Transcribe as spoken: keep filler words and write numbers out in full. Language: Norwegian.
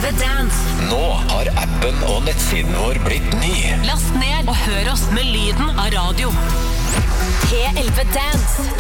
elleve Dance. Nå har appen og nettsiden vår blitt ny. Last ned og hør oss med lyden av radio. P elleve Dance.